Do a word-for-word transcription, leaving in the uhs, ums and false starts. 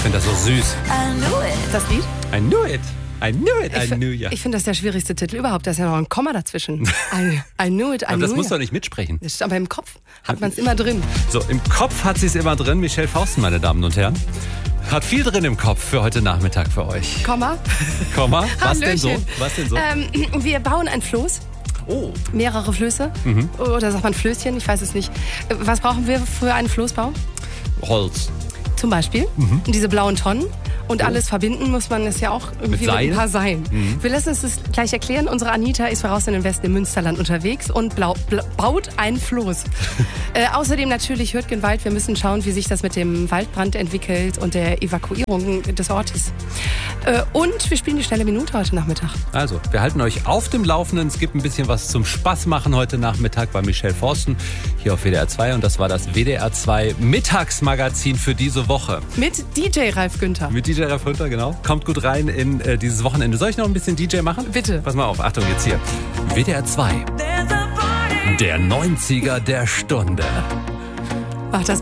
finde das so süß. I knew it. Das Lied? I knew it. I knew it, I ich knew ya. Ich finde das der schwierigste Titel überhaupt. Da ist ja noch ein Komma dazwischen. I, I knew it, I aber knew das musst ya. du doch nicht mitsprechen. Das ist aber im Kopf hat man es immer drin. So, im Kopf hat sie es immer drin. Michelle Fausten, meine Damen und Herren. Hat viel drin im Kopf für heute Nachmittag für euch. Komma. Komma. Was denn so? Hallöchen. Was denn so? Ähm, wir bauen ein Floß. Oh. Mehrere Flöße. Mhm. Oder sagt man Flößchen? Ich weiß es nicht. Was brauchen wir für einen Floßbau? Holz. Zum Beispiel. Mhm. Diese blauen Tonnen. Und Oh. alles verbinden muss man es ja auch irgendwie Mit mit, Seil? ein paar Seilen. Mhm. Wir lassen es das gleich erklären. Unsere Anita ist voraus in den Westen im Münsterland unterwegs und blau, blau, baut ein Floß. äh, außerdem natürlich Hürtgenwald. Wir müssen schauen, wie sich das mit dem Waldbrand entwickelt und der Evakuierung des Ortes. Äh, und wir spielen die schnelle Minute heute Nachmittag. Also, wir halten euch auf dem Laufenden. Es gibt ein bisschen was zum Spaß machen heute Nachmittag bei Michelle Fausten hier auf W D R zwei. Und das war das W D R zwei Mittagsmagazin für diese Woche. Mit D J Ralf Günther. Mit D J Ralf Günther, genau. Kommt gut rein in äh, dieses Wochenende. Soll ich noch ein bisschen D J machen? Bitte. Pass mal auf, Achtung jetzt hier. W D R zwei. Der neunziger der Stunde. Ach, das